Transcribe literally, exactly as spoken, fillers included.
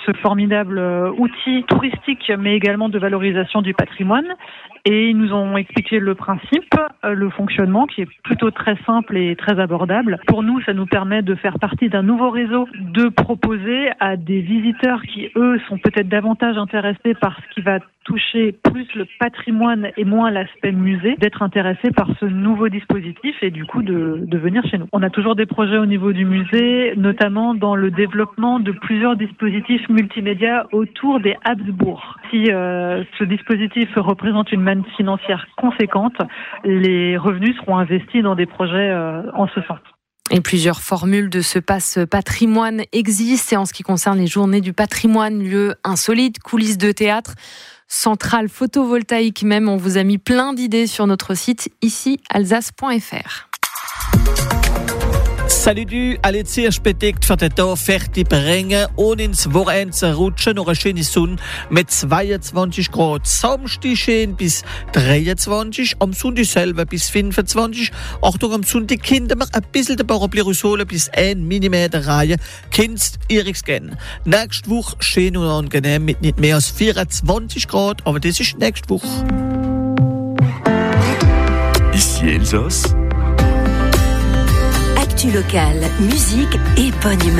ce formidable outil touristique, mais également de valorisation du patrimoine. Et ils nous ont expliqué le principe, le fonctionnement, qui est plutôt très simple et très abordable. Pour nous, ça nous permet de faire partie d'un nouveau réseau, de proposer à des visiteurs qui, eux, sont peut-être davantage intéressés par ce qui va toucher plus le patrimoine et moins l'aspect musée, d'être intéressés par ce nouveau dispositif et du coup de, de venir chez nous. On a toujours des projets au niveau du musée, notamment dans le développement de plusieurs dispositifs multimédia autour des Habsbourg. Si euh, ce dispositif représente une manne financière conséquente, les revenus seront investis dans des projets euh, en ce sens. Et plusieurs formules de ce passe patrimoine existent. Et en ce qui concerne les journées du patrimoine, lieux insolites, coulisses de théâtre, centrale photovoltaïque même, on vous a mis plein d'idées sur notre site ici alsace point f r. Salut du, alle zuerst bedeckt für den Tag fertig bringen und ins Wochenende zu rutschen. Noch eine schöne Sonne mit zweiundzwanzig Grad. Samstag schön bis dreiundzwanzig, am Sonntag selber bis fünfundzwanzig. Achtung, am Sonntag Kinder wir ein bisschen den Parapluie bis ein Millimeter Reihe. Kennst ihr's gern. Nächste Woche schön und angenehm mit nicht mehr als vierundzwanzig Grad, aber das ist nächste Woche. Ici Elsace. Actu locale, musique et bonne humeur.